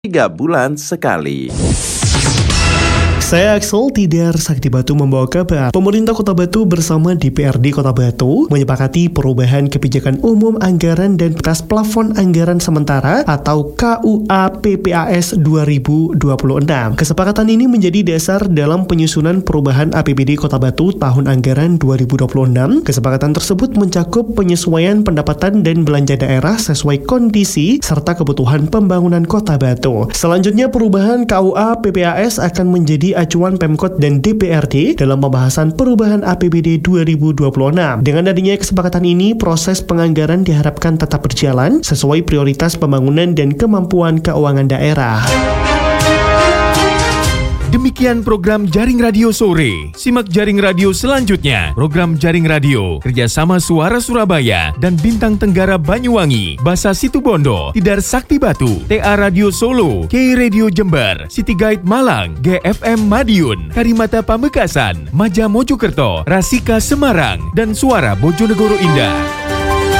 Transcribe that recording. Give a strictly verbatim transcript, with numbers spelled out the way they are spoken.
tiga bulan sekali. Saya Axel Tidar Sakti Batu membawa kabar. Pemerintah Kota Batu bersama D P R D Kota Batu menyepakati perubahan kebijakan umum anggaran dan batas plafon anggaran sementara atau K U A P P A S dua ribu dua puluh enam. Kesepakatan ini menjadi dasar dalam penyusunan perubahan A P B D Kota Batu tahun anggaran dua ribu dua puluh enam. Kesepakatan tersebut mencakup penyesuaian pendapatan dan belanja daerah sesuai kondisi serta kebutuhan pembangunan Kota Batu. Selanjutnya, perubahan K U A P P A S akan menjadi acuan Pemkot dan D P R D dalam pembahasan perubahan A P B D dua ribu dua puluh enam. Dengan adanya kesepakatan ini, proses penganggaran diharapkan tetap berjalan sesuai prioritas pembangunan dan kemampuan keuangan daerah. Demikian program Jaring Radio Sore. Simak Jaring Radio selanjutnya. Program Jaring Radio kerjasama Suara Surabaya dan Bintang Tenggara Banyuwangi, Basa Situbondo, Tidar Sakti Batu, T A Radio Solo, K Radio Jember, City Guide Malang, G F M Madiun, Karimata Pamekasan, Maja Mojokerto, Rasika Semarang, dan Suara Bojonegoro Indah.